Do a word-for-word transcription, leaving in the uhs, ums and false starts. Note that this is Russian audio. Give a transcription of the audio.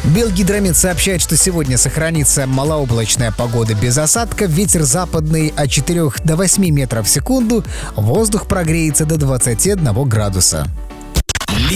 Белгидромет сообщает, что сегодня сохранится малооблачная погода без осадков, ветер западный от четырёх до восьми метров в секунду, воздух прогреется до двадцати одного градуса.